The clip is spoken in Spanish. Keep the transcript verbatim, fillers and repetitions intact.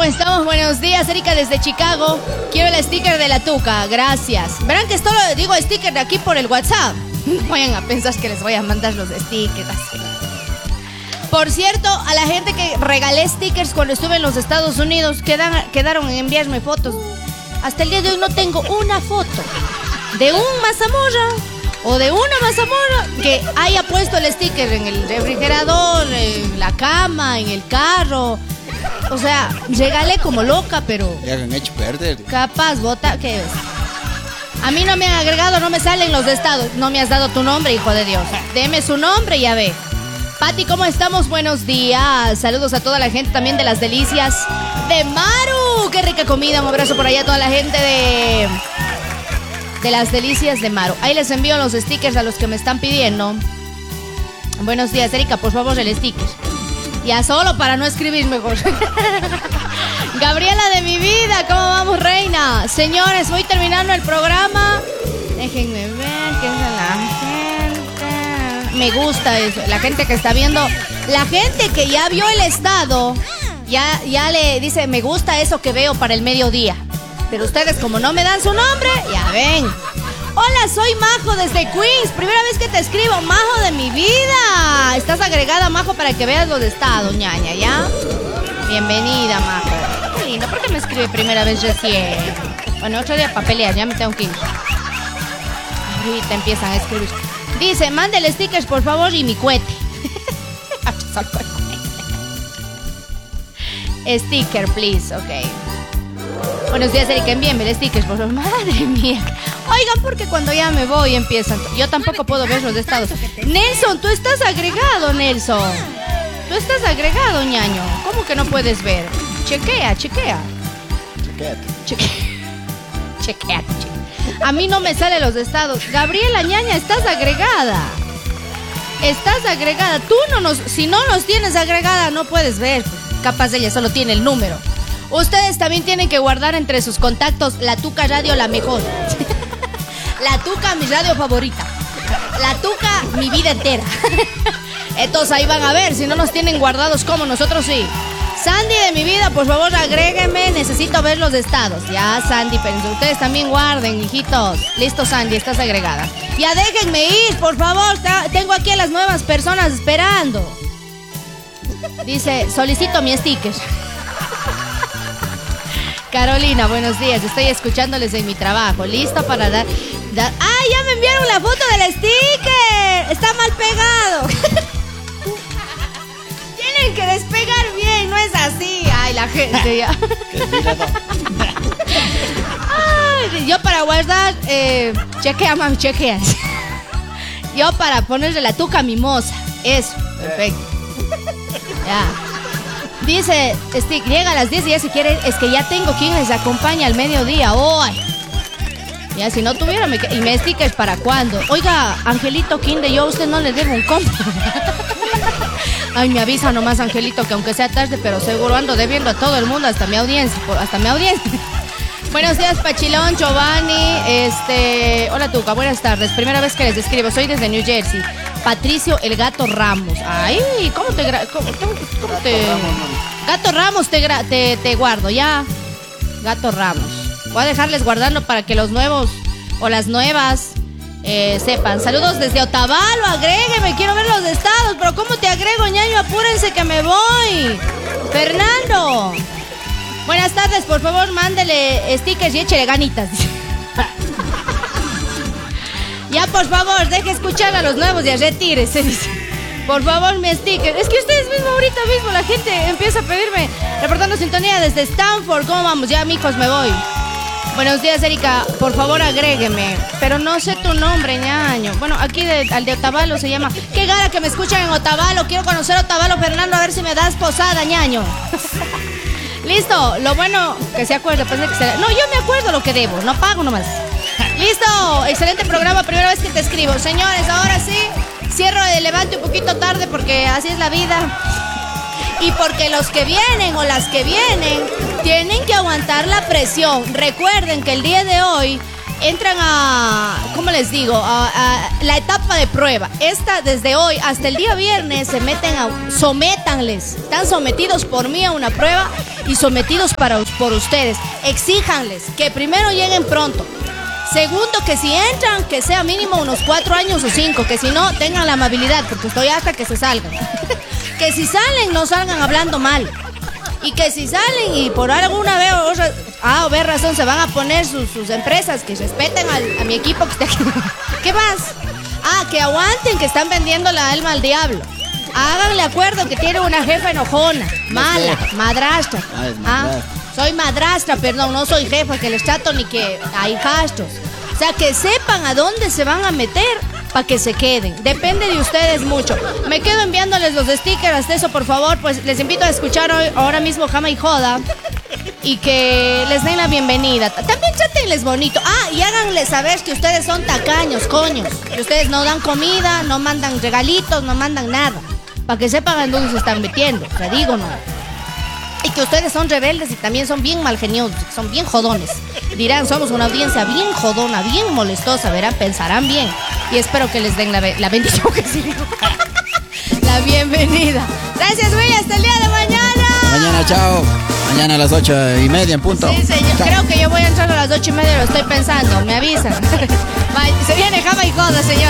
estamos? Buenos días, Erika desde Chicago. Quiero el sticker de la tuca, gracias. Verán que solo digo sticker de aquí por el WhatsApp. Vayan a pensar que les voy a mandar los stickers así. Por cierto, a la gente que regalé stickers cuando estuve en los Estados Unidos, quedan, quedaron en enviarme fotos. Hasta el día de hoy no tengo una foto de un mazamorra o de una mazamorra que haya puesto el sticker en el refrigerador, en la cama, en el carro. O sea, regalé como loca, pero... Ya han hecho perder. Capaz, bota, ¿qué es? A mí no me han agregado, no me salen los estados. No me has dado tu nombre, hijo de Dios. Deme su nombre y ya ve. Pati, ¿cómo estamos? Buenos días. Saludos a toda la gente también de Las Delicias de Maru. Qué rica comida. Un abrazo por allá a toda la gente de... de Las Delicias de Maru. Ahí les envío los stickers a los que me están pidiendo. Buenos días, Erika, por favor, el sticker. Ya solo para no escribir mejor. Gabriela de mi vida, ¿cómo vamos, reina? Señores, voy terminando el programa. Déjenme ver qué es la gente. Me gusta eso, la gente que está viendo. La gente que ya vio el estado, ya, ya le dice, me gusta eso que veo para el mediodía. Pero ustedes, como no me dan su nombre, ya ven. Hola, soy Majo desde Queens. Primera vez que te escribo, Majo de mi vida. Estás agregada, Majo, para que veas los estados, ñaña, ¿ya? Bienvenida, Majo. Qué lindo, ¿por qué me escribe primera vez recién? Bueno, otro día para pelear, ya me tengo que ir. Ahorita empiezan a escribir. Dice, mándele stickers, por favor, y mi cohete. Sticker, please, ok. Buenos días, Erika, envíenme stickers, por favor. Madre mía. Oigan, porque cuando ya me voy empiezan. Yo tampoco puedo ver los estados. Nelson, tú estás agregado, Nelson. Tú estás agregado, ñaño. ¿Cómo que no puedes ver? Chequea, chequea. Chequeate. Chequea. Chequeate, chequea. A mí no me salen los estados. Gabriela, ñaña, estás agregada. Estás agregada. Tú no nos... Si no nos tienes agregada, no puedes ver. Capaz ella solo tiene el número. Ustedes también tienen que guardar entre sus contactos La Tuca Radio, la mejor. La Tuca, mi radio favorita. La Tuca, mi vida entera. Entonces ahí van a ver, si no nos tienen guardados como nosotros sí. Sandy de mi vida, por favor, agréguenme. Necesito ver los estados. Ya, Sandy, pero ustedes también guarden, hijitos. Listo, Sandy, estás agregada. Ya déjenme ir, por favor. Tengo aquí a las nuevas personas esperando. Dice, solicito mi sticker. Carolina, buenos días. Estoy escuchándoles en mi trabajo. ¿Listo para dar, dar... ¡Ah, ya me enviaron la foto del sticker! Está mal pegado. Tienen que despegar bien, no es así. Ay, la gente ya. Ay, yo para guardar, eh, chequea, mami, chequea. Yo para ponerle la tuca mimosa. Eso, perfecto. Ya. Dice, este, llega a las diez y ya si quieren, es que ya tengo quien les acompaña al mediodía hoy. Ya, si no tuviera, me, y me stickers para cuándo. Oiga, Angelito Kinde, yo a usted no le debo un combo. Ay, me avisa nomás, Angelito, que aunque sea tarde, pero seguro ando debiendo a todo el mundo, hasta mi audiencia, hasta mi audiencia. Buenos días, Pachilón, Giovanni, este... Hola, Tuca, buenas tardes. Primera vez que les escribo, soy desde New Jersey. Patricio el Gato Ramos. Ay, ¿cómo te... Gra... ¿Cómo, cómo, cómo te... Gato Ramos te, gra... te, te guardo, ya. Gato Ramos. Voy a dejarles guardando para que los nuevos o las nuevas eh, sepan. Saludos desde Otavalo, agrégueme, quiero ver los estados. Pero ¿cómo te agrego, ñaño? Apúrense que me voy. Fernando. Buenas tardes, por favor, mándele stickers y échele ganitas. Ya, por favor, deje escuchar a los nuevos y retírese. Por favor, mi sticker. Es que ustedes mismos, ahorita mismo, la gente empieza a pedirme. Reportando sintonía desde Stanford. ¿Cómo vamos? Ya, mijos, me voy. Buenos días, Erika. Por favor, agrégueme. Pero no sé tu nombre, ñaño. Bueno, aquí de, al de Otavalo se llama. Qué gana que me escuchan en Otavalo. Quiero conocer Otavalo, Fernando, a ver si me das posada, ñaño. Listo, lo bueno que se acuerda, pues de que se... No, yo me acuerdo lo que debo, no pago nomás. Listo, excelente programa, primera vez que te escribo. Señores, ahora sí, cierro el levante un poquito tarde porque así es la vida. Y porque los que vienen o las que vienen tienen que aguantar la presión. Recuerden que el día de hoy entran a, ¿cómo les digo? A, a la etapa de prueba. Esta, desde hoy hasta el día viernes, se meten a, sométanles. Están sometidos por mí a una prueba y sometidos para, por ustedes. Exíjanles que primero lleguen pronto. Segundo, que si entran, que sea mínimo unos cuatro años o cinco, que si no, tengan la amabilidad, porque estoy hasta que se salgan. Que si salen, no salgan hablando mal. Y que si salen y por alguna vez o otra, ah, o ver razón, se van a poner sus, sus empresas, que respeten al, a mi equipo que está aquí. ¿Qué más? Ah, que aguanten, que están vendiendo la alma al diablo. Háganle acuerdo que tiene una jefa enojona, mala, madrastra. Ah, es Ah, madrastra. soy madrastra, perdón, no soy jefa, que les trato ni que a hijastros. O sea, que sepan a dónde se van a meter para que se queden. Depende de ustedes mucho. Me quedo enviándoles los stickers, hasta eso, por favor. Pues les invito a escuchar hoy, ahora mismo Jama y Joda. Y que les den la bienvenida. También trátenles bonito. Ah, y háganles saber que ustedes son tacaños, coños. Que ustedes no dan comida, no mandan regalitos, no mandan nada. Para que sepan en dónde se están metiendo. Te digo, no. Y que ustedes son rebeldes y también son bien malgeniosos, son bien jodones. Dirán, somos una audiencia bien jodona, bien molestosa, verán, pensarán bien. Y espero que les den la, be- la bendición que sí. La bienvenida. Gracias, güey, hasta el día de mañana. Mañana, chao. Mañana a las ocho y media en punto. Sí, señor. Chao. Creo que yo voy a entrar a las ocho y media, lo estoy pensando, me avisan. Bye. Se viene Jama y Joda, señor.